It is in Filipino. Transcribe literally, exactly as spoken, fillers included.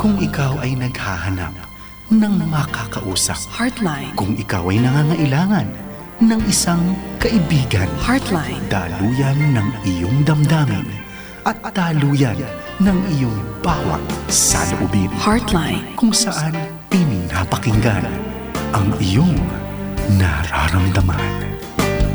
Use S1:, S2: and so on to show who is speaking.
S1: Kung ikaw ay naghahanap ng makakausap,
S2: Heartline.
S1: kung ikaw ay nangangailangan ng isang kaibigan,
S2: Heartline.
S1: daluyan ng iyong damdamin at daluyan ng iyong bawat saloobin,
S2: Heartline.
S1: kung saan pinapakinggan ang iyong nararamdaman.